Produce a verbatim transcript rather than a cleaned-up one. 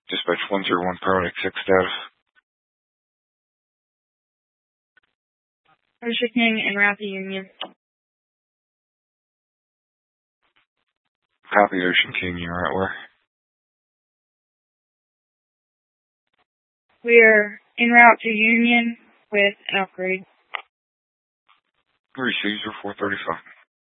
Dispatch one zero one, paramedic six status. Ocean King en route to Union. Copy, Ocean King, you're at where? We are en route to Union with an upgrade. Receiver four thirty-five.